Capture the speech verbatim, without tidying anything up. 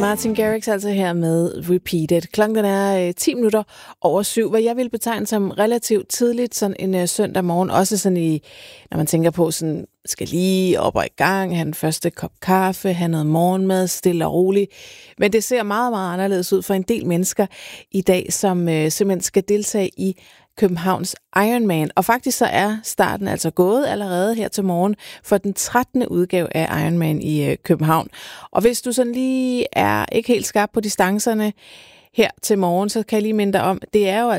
Martin Garrix altså her med Repeated. Klokken er øh, ti minutter over syv, hvad jeg vil betegne som relativt tidligt, sådan en øh, søndag morgen. Også sådan i, når man tænker på, sådan skal lige op og i gang, have den første kop kaffe, have noget morgenmad, stille og roligt. Men det ser meget, meget anderledes ud for en del mennesker i dag, som øh, simpelthen skal deltage i Københavns Ironman. Og faktisk så er starten altså gået allerede her til morgen for den trettende udgave af Ironman i øh, København. Og hvis du sådan lige er ikke helt skarp på distancerne her til morgen, så kan jeg lige minde dig om, det er jo